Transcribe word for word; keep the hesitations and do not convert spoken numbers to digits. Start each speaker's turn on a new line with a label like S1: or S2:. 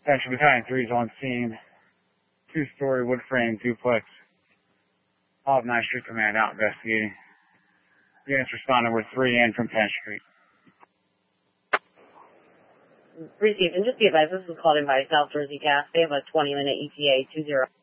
S1: Section Battalion three is on scene. Two-story wood frame duplex. All of ninth Street Command out investigating. Units responding with three in from tenth Street.
S2: Received. And just be advised, this was called in by South Jersey Gas. They have a twenty minute E T A two zero.